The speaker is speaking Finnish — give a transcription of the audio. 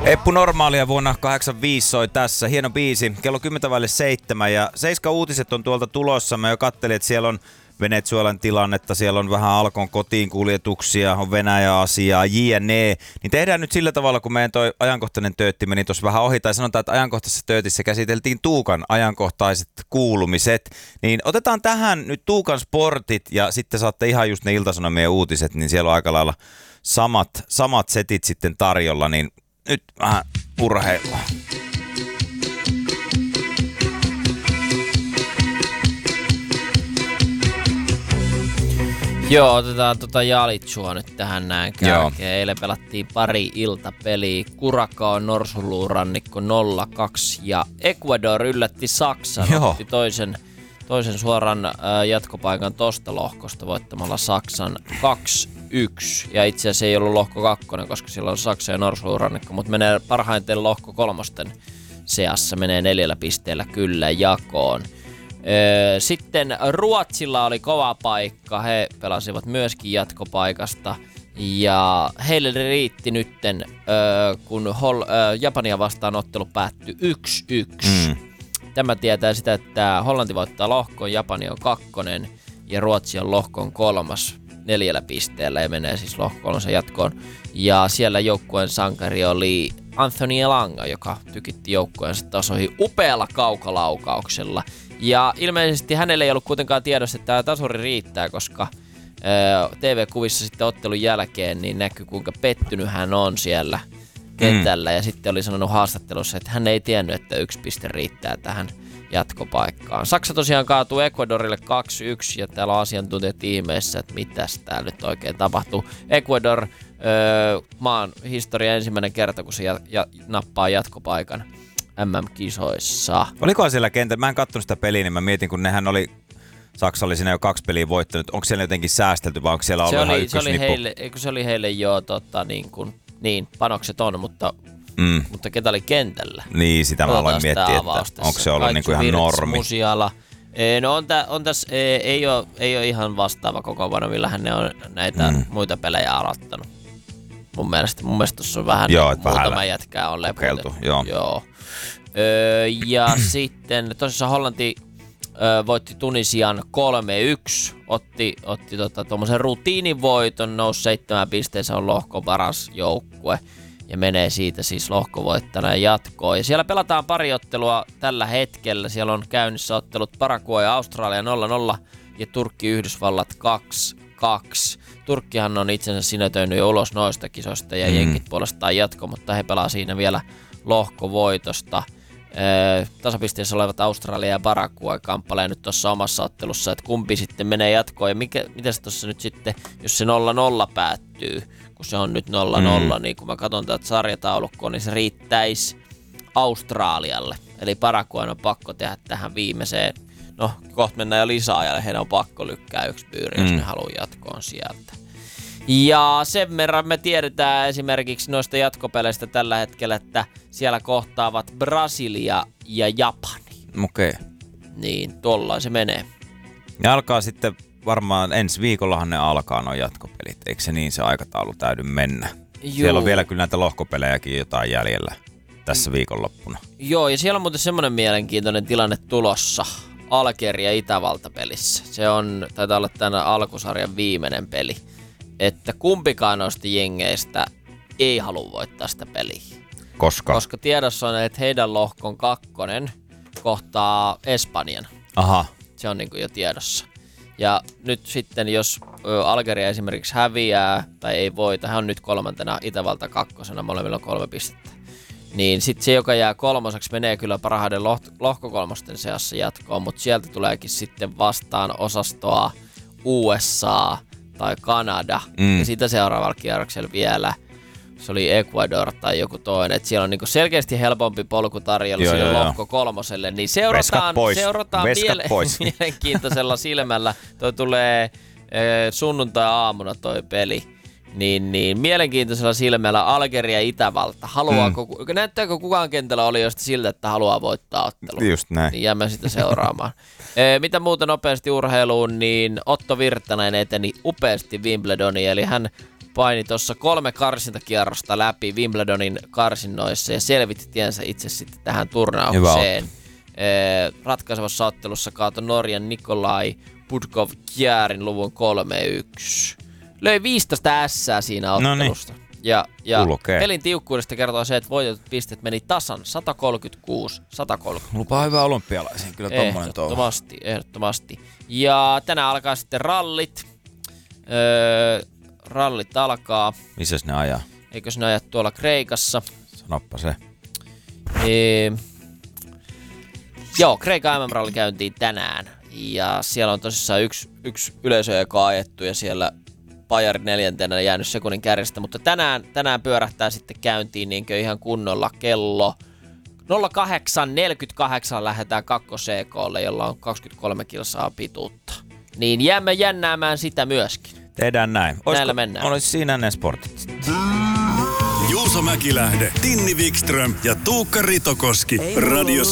Eppu Normaalia vuonna 85 soi tässä. Hieno biisi. Kello 10:07 ja Seiska uutiset on tuolta tulossa. Mä jo kattelin, että siellä on Venezuelan tilannetta, siellä on vähän Alkon kotiin kuljetuksia, on Venäjä-asiaa, jne. Niin tehdään nyt sillä tavalla, kun meidän toi ajankohtainen töötti meni tuossa vähän ohi, tai sanotaan, että ajankohtaisessa töötissä käsiteltiin Tuukan ajankohtaiset kuulumiset. Niin otetaan tähän nyt Tuukan sportit ja sitten saatte ihan just ne Ilta-Sanomien uutiset, niin siellä on aika lailla samat setit sitten tarjolla, niin nyt vähän urheilua. Joo, otetaan Jalitsua nyt tähän näin kärkeen. Eilen pelattiin pari iltapeliä. Curacao Norsunluurannikko 0-2 ja Ecuador yllätti Saksan. Otti toisen suoran jatkopaikan tosta lohkosta voittamalla Saksan 2-1. Ja itse asiassa ei ollut lohko 2, koska siellä on Saksa ja Norsunluurannikko, mutta menee parhaiten lohko 3 seassa. Menee 4 pisteellä kyllä jakoon. Sitten Ruotsilla oli kova paikka, he pelasivat myöskin jatkopaikasta ja heille riitti nytten, kun Japania vastaan ottelu päättyi 1-1. Tämä tietää sitä, että Hollanti voittaa lohkon, Japani on 2 ja Ruotsi on lohkon 3 4 pisteellä ja menee siis lohko 3 jatkoon. Ja siellä joukkueen sankari oli Anthony Elanga, joka tykitti joukkueensa tasoihin upealla kaukalaukauksella. Ja ilmeisesti hänelle ei ollut kuitenkaan tiedossa, että tämä tasuri riittää, koska TV-kuvissa sitten ottelun jälkeen niin näkyy, kuinka pettynyt hän on siellä kentällä. Ja sitten oli sanonut haastattelussa, että hän ei tiennyt, että 1 piste riittää tähän jatkopaikkaan. Saksa tosiaan kaatuu Ecuadorille 2-1 ja täällä on asiantuntijat ihmeessä, että mitäs täällä nyt oikein tapahtuu. Ecuador maan historia ensimmäinen kerta, kun se nappaa jatkopaikan MM-kisoissa. Olikohan siellä kentällä? Mä en katsonut sitä peliä, niin mä mietin, kun nehän oli, Saksa oli siinä jo 2 peliä voittanut. Onko siellä jotenkin säästelty vai onko siellä ollut ihan ykkösnippu? Se oli heille jo panokset on, mutta ketä oli kentällä? Niin, sitä mä aloin miettiä, että onko se ollut niinku ihan normi. Musiala. No on tässä, ei ole ihan vastaava kokoonpano, millähän ne on näitä muita pelejä aloittanut. Mun mielestä tuossa on vähän muutama jätkää on lepoiltu. Joo. Ja sitten tosissaan Hollanti voitti Tunisian 3-1, otti tuommoisen rutiinivoiton, nousi 7 pisteessä, on lohkon paras joukkue ja menee siitä siis lohkovoittajana jatkoon. Ja siellä pelataan pari ottelua tällä hetkellä, siellä on käynnissä ottelut Paraguay ja Australia 0-0 ja Turkki Yhdysvallat 2-2. Turkkihan on itsensä sinetöinyt jo ulos noista kisoista ja jenkit puolestaan jatko, mutta he pelaa siinä vielä lohkovoitosta. Tasapisteessä olevat Australia ja Paraguay kamppalee nyt tuossa omassa ottelussa, että kumpi sitten menee jatkoon ja mitäs tuossa nyt sitten, jos se 0-0 päättyy, kun se on nyt 0-0, niin kun mä katson tätä sarjataulukkoa, niin se riittäisi Australialle. Eli Paraguay on pakko tehdä tähän viimeiseen, no kohta mennään jo lisäajalle, heidän on pakko lykkää 1 pyyri, jos ne haluaa jatkoon sieltä. Ja sen verran me tiedetään esimerkiksi noista jatkopeleistä tällä hetkellä, että siellä kohtaavat Brasilia ja Japani. Okei. Niin, tuolla se menee. Ja alkaa sitten varmaan ensi viikollahan ne alkaa nuo jatkopelit. Eikö se niin se aikataulu täydy mennä? Joo. Siellä on vielä kyllä näitä lohkopelejäkin jotain jäljellä tässä viikonloppuna. Joo, ja siellä on muuten semmoinen mielenkiintoinen tilanne tulossa. Algeria-Itävalta-pelissä. Se on, taitaa olla tänä alkusarjan viimeinen peli. Että kumpikaan noista jengeistä ei halua voittaa sitä peliä. Koska tiedossa on, että heidän lohkon 2 kohtaa Espanjan. Aha. Se on niinku jo tiedossa. Ja nyt sitten, jos Algeria esimerkiksi häviää tai ei voita, hän on nyt 3. Itävalta 2, molemmilla on 3 pistettä. Niin sitten se, joka jää 3, menee kyllä parhaiden lohko 3 seassa jatkoon, mutta sieltä tuleekin sitten vastaan osastoa USA tai Kanada. Ja sitä seuraavalla kierroksella vielä se oli Ecuador tai joku toinen. Et siellä on niinku selkeästi helpompi polku tarjolla sille lohko 3, niin seurataan mielenkiintoisella silmällä. Toi tulee sunnuntai-aamuna toi peli. Niin mielenkiintoisella silmällä Algeria ja Itävalta. Näyttääkö kukaan kentällä oli josta siltä, että haluaa voittaa ottelun? Just näin. Niin jäämme sitä seuraamaan. Mitä muuta nopeasti urheiluun, niin Otto Virtanen eteni upeasti Wimbledoniin, eli hän paini tuossa 3 karsintakierrosta läpi Wimbledonin karsinnoissa ja selvitti tiensä itse sitten tähän turnaukseen. Ratkaisevassa ottelussa kaatoi Norjan Nikolai Budkov-Kjärin luvun 3-1. Löi 15 ässää siinä ottelusta. Ja pelin tiukkuudesta kertoo se, että voitetut pisteet meni tasan 136-130. Lupaa hyvää olympialaisiin, kyllä tommonen touhu. Ehdottomasti. Ja tänään alkaa sitten rallit. Rallit alkaa. Missäs ne ajaa? Eikös ne ajaa tuolla Kreikassa? Sanoppa se. Joo, Kreikan MM-ralli käyntiin tänään. Ja siellä on tosissaan yksi yleisö, joka on ajettu ja siellä Pajari 4. jäänyt sekunnin kärjestä, mutta tänään pyörähtää sitten käyntiin niinkö ihan kunnolla kello 08.48 lähdetään 2 CK:lle, jolla on 23 kilsaa pituutta. Niin jäämme jännäämään sitä myöskin. Tehdään näin. Näillä mennään. Olisi siinä ne sportit. Juuso Mäkilähde, Tinni Wikström ja Tuukka Ritokoski. Radio